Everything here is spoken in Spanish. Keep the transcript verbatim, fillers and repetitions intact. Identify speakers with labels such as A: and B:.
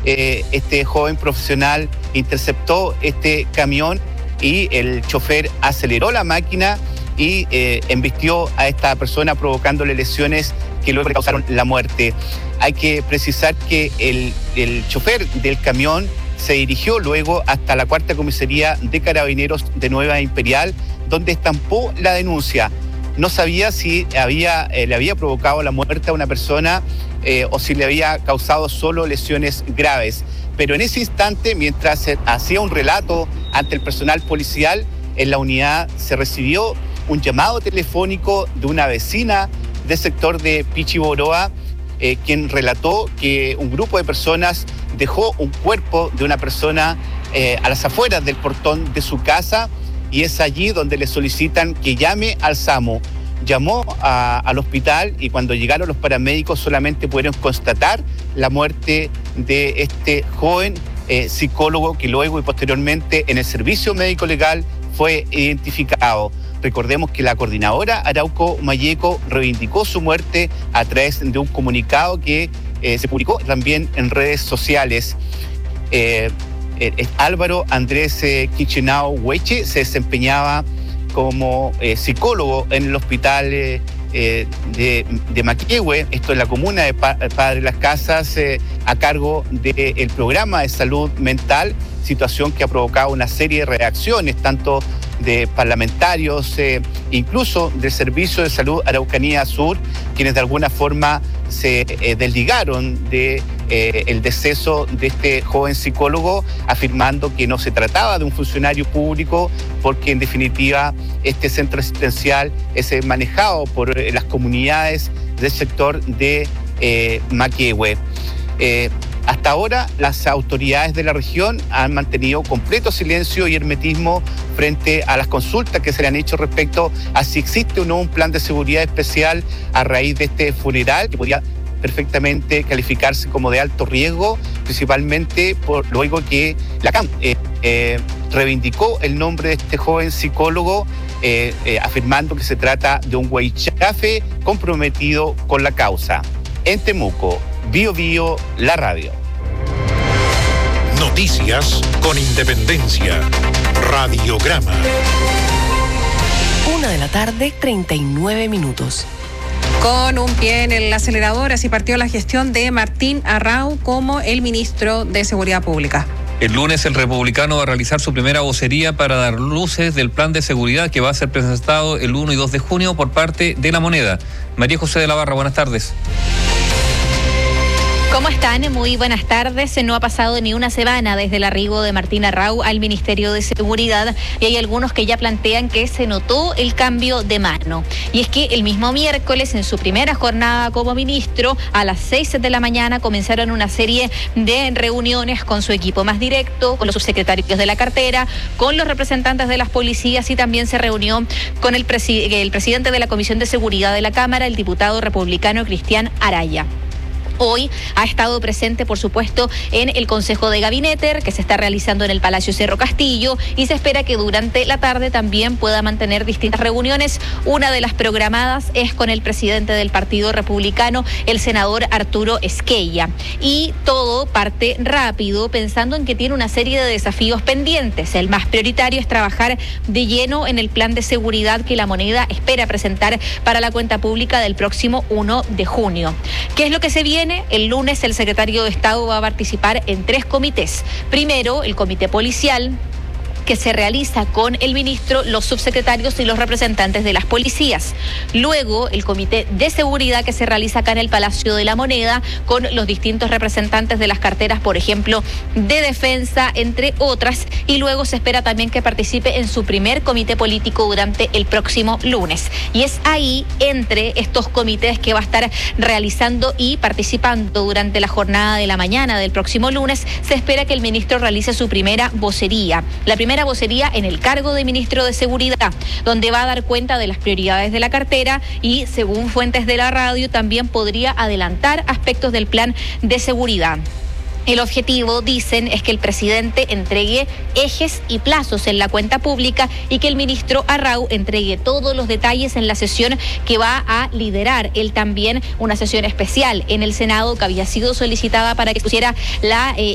A: eh, este joven profesional interceptó este camión y el chofer aceleró la máquina y eh, embistió a esta persona provocándole lesiones que luego le causaron la muerte. Hay que precisar que el, el chofer del camión se dirigió luego hasta la cuarta comisaría de Carabineros de Nueva Imperial, donde estampó la denuncia. No sabía si había, eh, le había provocado la muerte a una persona eh, o si le había causado solo lesiones graves. Pero en ese instante, mientras se hacía un relato ante el personal policial, en la unidad se recibió un llamado telefónico de una vecina del sector de Pichiboroa, eh, quien relató que un grupo de personas dejó un cuerpo de una persona eh, a las afueras del portón de su casa, y es allí donde le solicitan que llame al SAMU. Llamó a, al hospital y cuando llegaron los paramédicos solamente pudieron constatar la muerte de este joven eh, psicólogo, que luego y posteriormente en el servicio médico legal fue identificado. Recordemos que la coordinadora Arauco Mayeco reivindicó su muerte a través de un comunicado que eh, se publicó también en redes sociales. Eh, eh, Álvaro Andrés eh, Quichenao Hueche se desempeñaba como eh, psicólogo en el hospital eh, eh, de, de Maquehue, esto en la comuna de pa Padre Las Casas, eh, a cargo del programa de salud mental, situación que ha provocado una serie de reacciones, tanto de parlamentarios, eh, incluso del Servicio de Salud Araucanía Sur, quienes de alguna forma se eh, desligaron de eh, el deceso de este joven psicólogo, afirmando que no se trataba de un funcionario público, porque en definitiva este centro asistencial es manejado por eh, las comunidades del sector de eh, Maquehue. Eh, Hasta ahora, las autoridades de la región han mantenido completo silencio y hermetismo frente a las consultas que se le han hecho respecto a si existe o no un plan de seguridad especial a raíz de este funeral, que podría perfectamente calificarse como de alto riesgo, principalmente por luego que la C A M eh, eh, reivindicó el nombre de este joven psicólogo, eh, eh, afirmando que se trata de un huaychafe comprometido con la causa. En Temuco, Bio Bio, la radio.
B: Noticias con independencia. Radiograma.
C: Una de la tarde, treinta y nueve minutos.
D: Con un pie en el acelerador, así partió la gestión de Martín Arrau como el ministro de Seguridad Pública.
E: El lunes el republicano va a realizar su primera vocería para dar luces del plan de seguridad que va a ser presentado el uno y dos de junio por parte de La Moneda. María José de la Barra, buenas tardes.
F: ¿Cómo están? Muy buenas tardes. No ha pasado ni una semana desde el arribo de Martín Arrau al Ministerio de Seguridad y hay algunos que ya plantean que se notó el cambio de mano. Y es que el mismo miércoles, en su primera jornada como ministro, a las seis de la mañana comenzaron una serie de reuniones con su equipo más directo, con los subsecretarios de la cartera, con los representantes de las policías, y también se reunió con el, presi- el presidente de la Comisión de Seguridad de la Cámara, el diputado republicano Cristian Araya. Hoy ha estado presente, por supuesto, en el Consejo de Gabinete que se está realizando en el Palacio Cerro Castillo, y se espera que durante la tarde también pueda mantener distintas reuniones. Una de las programadas es con el presidente del Partido Republicano, el senador Arturo Esquella. Y todo parte rápido, pensando en que tiene una serie de desafíos pendientes. El más prioritario es trabajar de lleno en el plan de seguridad que La Moneda espera presentar para la cuenta pública del próximo uno de junio. ¿Qué es lo que se viene? El lunes el secretario de Estado va a participar en tres comités. Primero, el comité policial, que se realiza con el ministro, los subsecretarios y los representantes de las policías. Luego, el comité de seguridad, que se realiza acá en el Palacio de la Moneda con los distintos representantes de las carteras, por ejemplo, de defensa, entre otras. Y luego se espera también que participe en su primer comité político durante el próximo lunes. Y es ahí, entre estos comités que va a estar realizando y participando durante la jornada de la mañana del próximo lunes, se espera que el ministro realice su primera vocería. La primera vocería en el cargo de ministro de Seguridad, donde va a dar cuenta de las prioridades de la cartera y, según fuentes de la radio, también podría adelantar aspectos del plan de seguridad. El objetivo, dicen, es que el presidente entregue ejes y plazos en la cuenta pública y que el ministro Arrau entregue todos los detalles en la sesión que va a liderar él también, una sesión especial en el Senado que había sido solicitada para que pusiera la eh,